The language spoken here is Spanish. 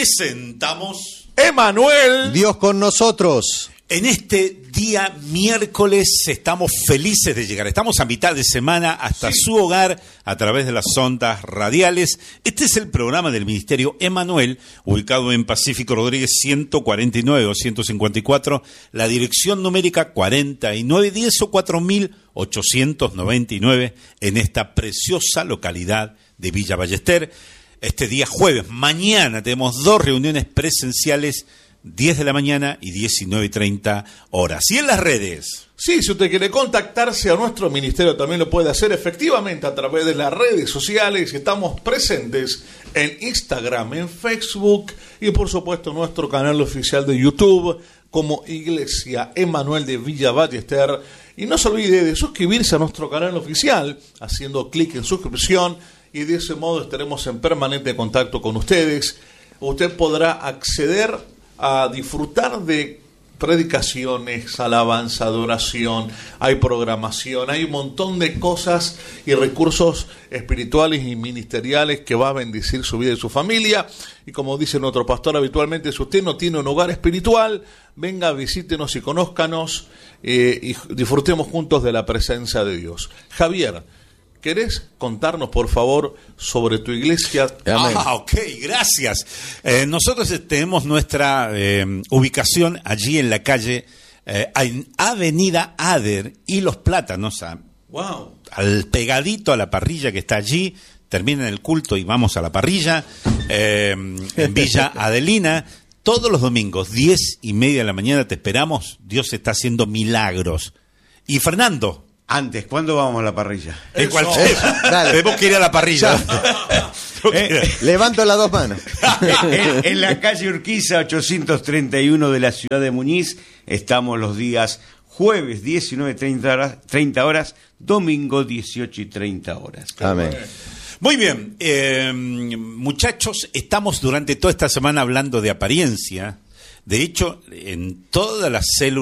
presentamos Emanuel, Dios con nosotros. en este día miércoles. Estamos felices de llegar. Estamos a mitad de semana hasta su hogar a través de las ondas radiales. Este es el programa del Ministerio Emanuel, ubicado en Pacífico Rodríguez 149 o 154, la dirección numérica 4910 o 4899 en esta preciosa localidad de Villa Ballester. Este día jueves, mañana tenemos 2 reuniones presenciales, 10 de la mañana y 19:30 horas. Y en las redes. sí, si usted quiere contactarse a nuestro ministerio también lo puede hacer efectivamente a través de las redes sociales. Estamos presentes en Instagram, en Facebook y por supuesto en nuestro canal oficial de YouTube como Iglesia Emanuel de Villa Ballester. Y no se olvide de suscribirse a nuestro canal oficial haciendo clic en suscripción y de ese modo estaremos en permanente contacto con ustedes. Usted podrá acceder a disfrutar de predicaciones, alabanza, adoración, hay programación, hay un montón de cosas y recursos espirituales y ministeriales que va a bendecir su vida y su familia. Y como dice nuestro pastor habitualmente, si usted no tiene un hogar espiritual, venga, visítenos y conózcanos y disfrutemos juntos de la presencia de Dios. Javier, ¿querés contarnos, por favor, sobre tu iglesia? Ok, gracias. Nosotros tenemos nuestra ubicación allí en la calle en Avenida Ader y Los Plátanos, al pegadito a la parrilla que está allí. Termina el culto y vamos a la parrilla, en Villa Adelina. Todos los domingos, 10:30 de la mañana, te esperamos. Dios está haciendo milagros. Y Fernando, antes, ¿cuándo vamos a la parrilla? Tenemos que ir a la parrilla. Levanto las dos manos. En la calle Urquiza 831 de la ciudad de Muñiz. Estamos los días jueves 19:30 horas, domingo 18:30 horas. Amén. Muy bien, muchachos, estamos durante toda esta semana hablando de apariencia. De hecho, en todas las células